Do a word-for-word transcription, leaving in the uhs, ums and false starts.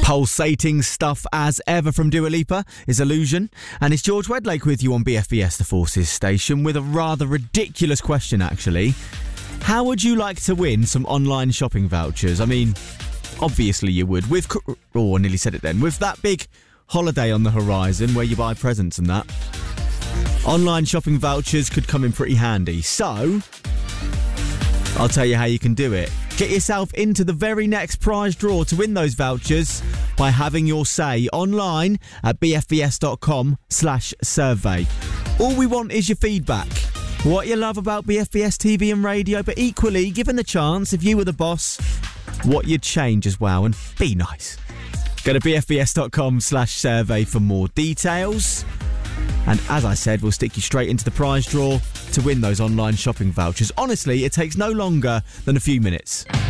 Pulsating stuff as ever from Dua Lipa is Illusion. And it's George Wedlake with you on B F B S The Forces station with a rather ridiculous question, actually. How would you like to win some online shopping vouchers? I mean, obviously you would. With, oh, I nearly said it then. With that big holiday on the horizon where you buy presents and that, online shopping vouchers could come in pretty handy. So, I'll tell you how you can do it. Get yourself into the very next prize draw to win those vouchers by having your say online at bfbs.com slash survey. All we want is your feedback. What you love about B F B S T V and radio, but equally, given the chance, if you were the boss, what you'd change as well, and be nice. Go to bfbs.com slash survey for more details. And as I said, we'll stick you straight into the prize draw to win those online shopping vouchers. Honestly, it takes no longer than a few minutes.